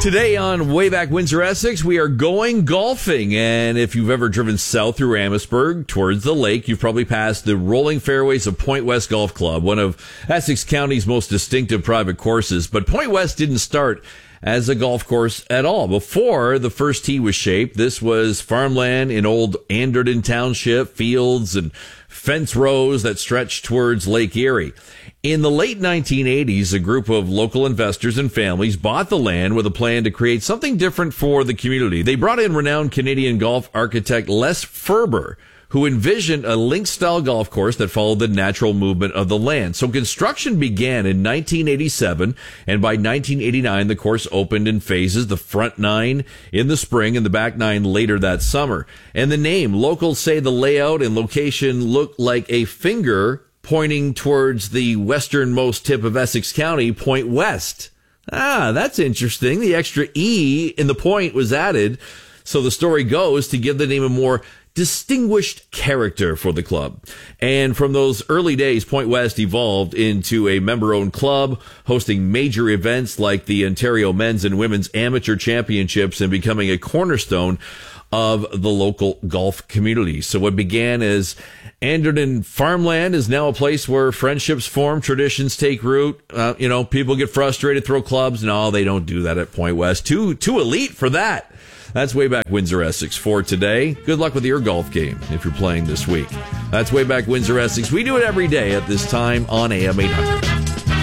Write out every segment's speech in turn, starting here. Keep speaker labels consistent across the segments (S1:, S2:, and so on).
S1: Today on Way Back Windsor, Essex, we are going golfing. And if you've ever driven south through Amherstburg towards the lake, you've probably passed the rolling fairways of Point West Golf Club, one of Essex County's most distinctive private courses. But Point West didn't start as a golf course at all. Before the first tee was shaped, this was farmland in old Anderton Township, fields and fence rows that stretched towards Lake Erie. In the late 1980s, a group of local investors and families bought the land with a plan to create something different for the community. They brought in renowned Canadian golf architect Les Ferber, who envisioned a link-style golf course that followed the natural movement of the land. So construction began in 1987, and by 1989, the course opened in phases, the front 9 in the spring and the back 9 later that summer. And the name, locals say the layout and location looked like a finger pointing towards the westernmost tip of Essex County, Point West. That's interesting. The extra E in the point was added, so the story goes, to give the name a more distinguished character for the club. And from those early days, Point West evolved into a member-owned club, hosting major events like the Ontario Men's and Women's Amateur Championships and becoming a cornerstone of the local golf community. So what began as Anderton farmland is now a place where friendships form, traditions take root. People get frustrated, throw clubs. No, they don't do that at Point West. Too elite for that. That's Way Back Windsor, Essex for today. Good luck with your golf game if you're playing this week. That's Way Back Windsor, Essex. We do it every day at this time on AM 800.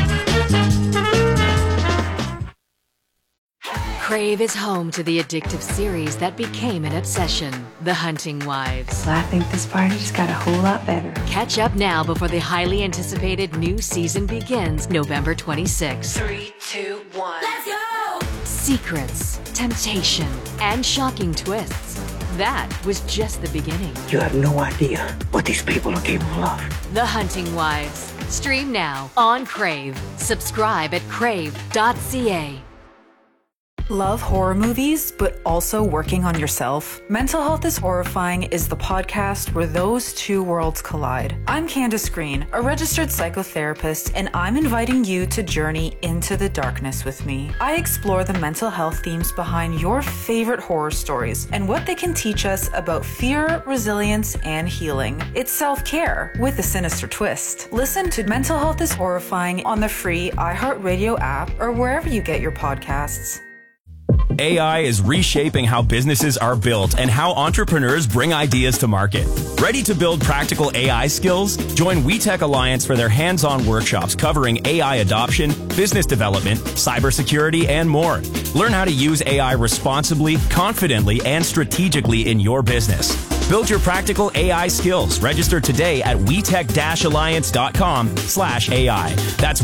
S2: Crave is home to the addictive series that became an obsession, The Hunting Wives.
S3: Well, I think this party just got a whole lot better.
S2: Catch up now before the highly anticipated new season begins November 26th.
S3: 3, 2, 1.
S2: Let's go! Secrets, temptation, and shocking twists. That was just the beginning.
S4: You have no idea what these people are capable of.
S2: The Hunting Wives. Stream now on Crave. Subscribe at crave.ca.
S5: Love horror movies, but also working on yourself? Mental Health is Horrifying is the podcast where those two worlds collide. I'm Candace Green, a registered psychotherapist, and I'm inviting you to journey into the darkness with me. I explore the mental health themes behind your favorite horror stories and what they can teach us about fear, resilience, and healing. It's self-care with a sinister twist. Listen to Mental Health is Horrifying on the free iHeartRadio app or wherever you get your podcasts.
S6: AI is reshaping how businesses are built and how entrepreneurs bring ideas to market. Ready to build practical AI skills? Join WeTech Alliance for their hands-on workshops covering AI adoption, business development, cybersecurity, and more. Learn how to use AI responsibly, confidently, and strategically in your business. Build your practical AI skills. Register today at WeTech-Alliance.com/AI. That's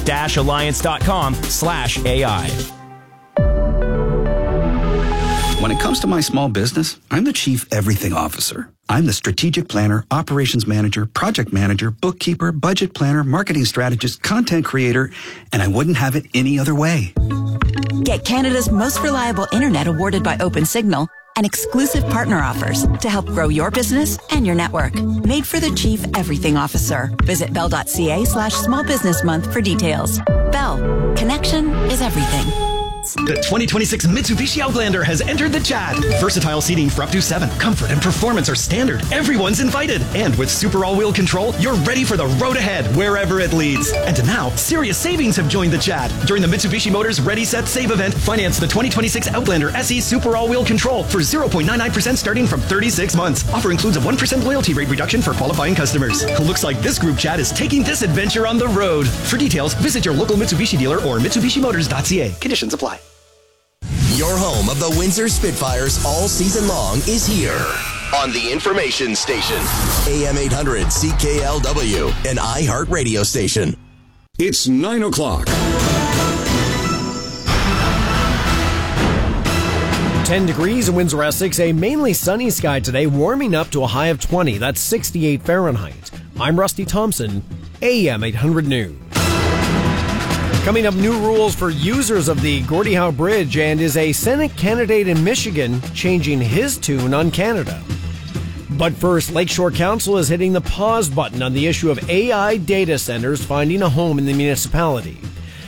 S6: WeTech-Alliance.com/AI.
S7: When it comes to my small business, I'm the Chief Everything Officer. I'm the strategic planner, operations manager, project manager, bookkeeper, budget planner, marketing strategist, content creator, and I wouldn't have it any other way.
S8: Get Canada's most reliable internet awarded by OpenSignal and exclusive partner offers to help grow your business and your network. Made for the Chief Everything Officer. Visit bell.ca/small business month for details. Bell. Connection is everything.
S9: The 2026 Mitsubishi Outlander has entered the chat. Versatile seating for up to 7. Comfort and performance are standard. Everyone's invited. And with super all-wheel control, you're ready for the road ahead, wherever it leads. And now, serious savings have joined the chat. During the Mitsubishi Motors Ready, Set, Save event, finance the 2026 Outlander SE Super All-Wheel Control for 0.99% starting from 36 months. Offer includes a 1% loyalty rate reduction for qualifying customers. Looks like this group chat is taking this adventure on the road. For details, visit your local Mitsubishi dealer or MitsubishiMotors.ca. Conditions apply.
S10: Your home of the Windsor Spitfires all season long is here on the information station. AM 800 CKLW, an iHeart radio station.
S11: It's 9 o'clock.
S12: 10 degrees in Windsor, Essex. A mainly sunny sky today, warming up to a high of 20. That's 68 Fahrenheit. I'm Rusty Thompson, AM 800 News. Coming up, new rules for users of the Gordie Howe Bridge, and is a Senate candidate in Michigan changing his tune on Canada. But first, Lakeshore Council is hitting the pause button on the issue of AI data centers finding a home in the municipality.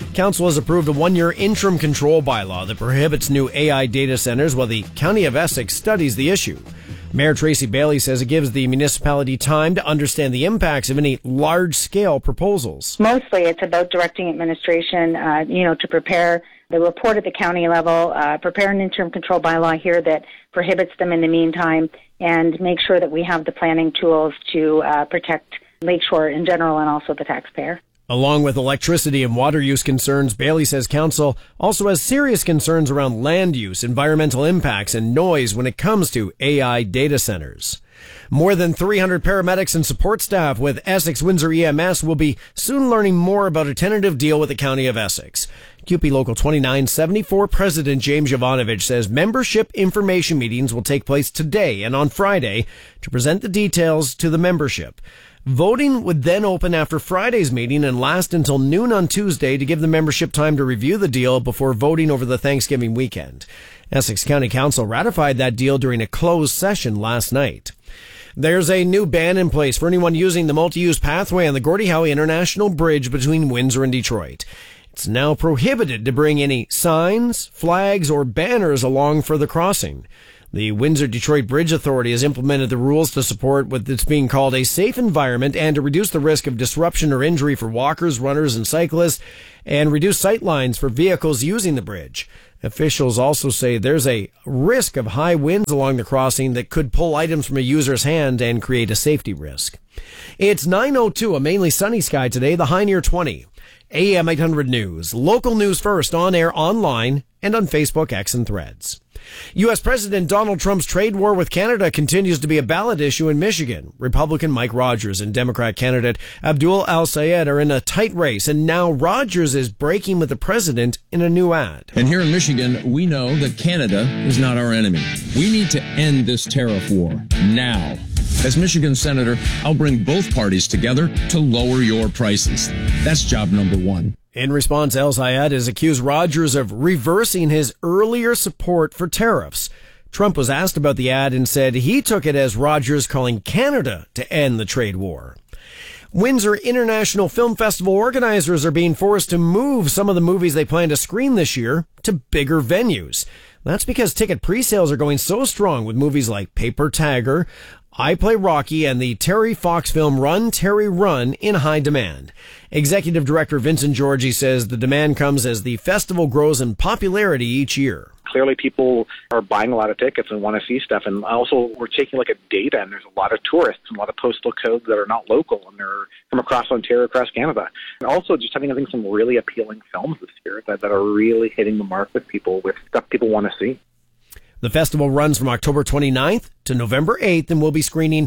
S12: Council has approved a 1-year interim control bylaw that prohibits new AI data centers while the County of Essex studies the issue. Mayor Tracy Bailey says it gives the municipality time to understand the impacts of any large-scale proposals.
S13: Mostly it's about directing administration, to prepare the report at the county level, prepare an interim control bylaw here that prohibits them in the meantime, and make sure that we have the planning tools to protect Lakeshore in general and also the taxpayer.
S12: Along with electricity and water use concerns, Bailey says council also has serious concerns around land use, environmental impacts, and noise when it comes to AI data centers. More than 300 paramedics and support staff with Essex Windsor EMS will be soon learning more about a tentative deal with the County of Essex. CUPE Local 2974 President James Jovanovich says membership information meetings will take place today and on Friday to present the details to the membership. Voting would then open after Friday's meeting and last until noon on Tuesday to give the membership time to review the deal before voting over the Thanksgiving weekend. Essex County Council ratified that deal during a closed session last night. There's a new ban in place for anyone using the multi-use pathway on the Gordie Howe International Bridge between Windsor and Detroit. It's now prohibited to bring any signs, flags, or banners along for the crossing. The Windsor-Detroit Bridge Authority has implemented the rules to support what is being called a safe environment and to reduce the risk of disruption or injury for walkers, runners, and cyclists, and reduce sight lines for vehicles using the bridge. Officials also say there's a risk of high winds along the crossing that could pull items from a user's hand and create a safety risk. It's 9:02, a mainly sunny sky today, the high near 20. AM 800 News, local news first, on air, online, and on Facebook, X, and Threads. U.S. President Donald Trump's trade war with Canada continues to be a ballot issue in Michigan. Republican Mike Rogers and Democrat candidate Abdul Al-Sayed are in a tight race, and now Rogers is breaking with the president in a new ad.
S14: And here in Michigan, we know that Canada is not our enemy. We need to end this tariff war now. As Michigan Senator, I'll bring both parties together to lower your prices. That's job number one.
S12: In response, El-Sayed has accused Rogers of reversing his earlier support for tariffs. Trump was asked about the ad and said he took it as Rogers calling Canada to end the trade war. Windsor International Film Festival organizers are being forced to move some of the movies they plan to screen this year to bigger venues. That's because ticket pre-sales are going so strong with movies like Paper Tiger, I Play Rocky, and the Terry Fox film Run, Terry Run in high demand. Executive Director Vincent Georgie says the demand comes as the festival grows in popularity each year.
S15: Clearly people are buying a lot of tickets and want to see stuff. And also we're taking a look at data, and there's a lot of tourists and a lot of postal codes that are not local, and they're from across Ontario, across Canada. And also just having, I think, some really appealing films this year that are really hitting the mark with people, with stuff people want to see.
S12: The festival runs from October 29th to November 8th and will be screening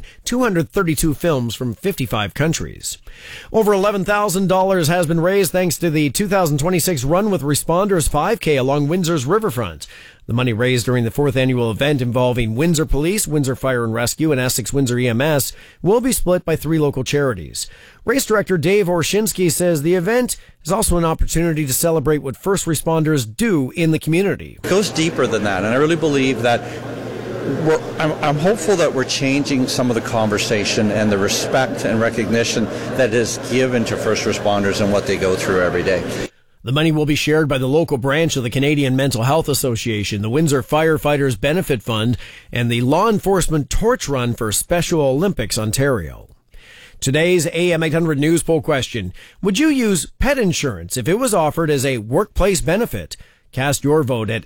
S12: 232 films from 55 countries. Over $11,000 has been raised thanks to the 2026 Run with Responders 5K along Windsor's riverfront. The money raised during the 4th annual event involving Windsor Police, Windsor Fire and Rescue, and Essex Windsor EMS will be split by 3 local charities. Race director Dave Orshinsky says the event is also an opportunity to celebrate what first responders do in the community.
S16: It goes deeper than that, and I really believe that I'm hopeful that we're changing some of the conversation and the respect and recognition that is given to first responders and what they go through every day.
S12: The money will be shared by the local branch of the Canadian Mental Health Association, the Windsor Firefighters Benefit Fund, and the Law Enforcement Torch Run for Special Olympics Ontario. Today's AM 800 News poll question: would you use pet insurance if it was offered as a workplace benefit? Cast your vote at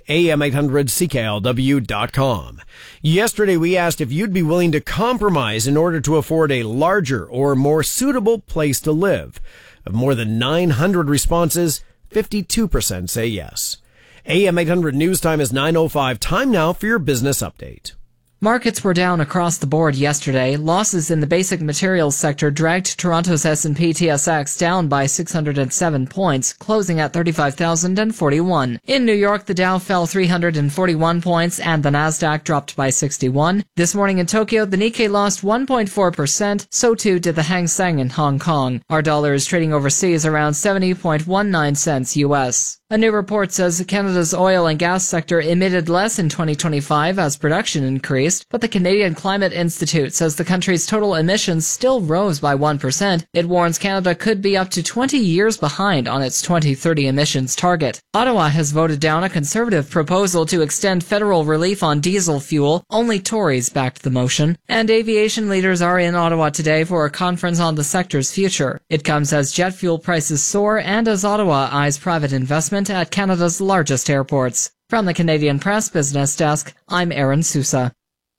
S12: am800cklw.com. Yesterday we asked if you'd be willing to compromise in order to afford a larger or more suitable place to live. Of more than 900 responses, 52% say yes. AM 800 News Time is 9:05. Time now for your business update.
S17: Markets were down across the board yesterday. Losses in the basic materials sector dragged Toronto's S&P TSX down by 607 points, closing at 35,041. In New York, the Dow fell 341 points and the Nasdaq dropped by 61. This morning in Tokyo, the Nikkei lost 1.4%, so too did the Hang Seng in Hong Kong. Our dollar is trading overseas around 70.19 cents US. A new report says Canada's oil and gas sector emitted less in 2025 as production increased. decreased, but the Canadian Climate Institute says the country's total emissions still rose by 1%. It warns Canada could be up to 20 years behind on its 2030 emissions target. Ottawa has voted down a Conservative proposal to extend federal relief on diesel fuel. Only Tories backed the motion. And aviation leaders are in Ottawa today for a conference on the sector's future. It comes as jet fuel prices soar and as Ottawa eyes private investment at Canada's largest airports. From the Canadian Press Business Desk, I'm Aaron Sousa.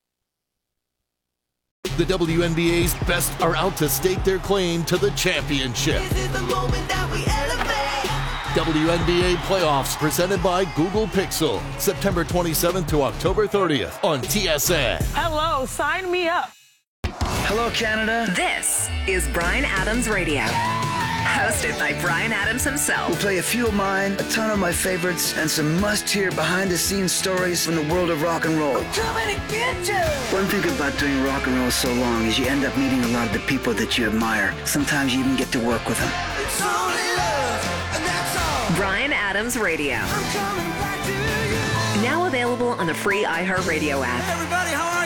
S18: The WNBA's best are out to stake their claim to the championship.
S19: This is the moment that we elevate.
S18: WNBA playoffs presented by Google Pixel. September 27th to October 30th on TSN.
S20: Hello, sign me up.
S21: Hello, Canada.
S22: This is Bryan Adams Radio. Hosted by Bryan Adams himself.
S21: We'll play a few of mine, a ton of my favorites, and some must-hear behind-the-scenes stories from the world of rock and roll.
S19: I'm coming to get you.
S21: One thing about doing rock and roll so long is you end up meeting a lot of the people that you admire. Sometimes you even get to work with them.
S19: It's only love, and that's all.
S22: Bryan Adams Radio.
S19: I'm coming back to you.
S22: Now available on the free iHeartRadio app.
S19: Everybody,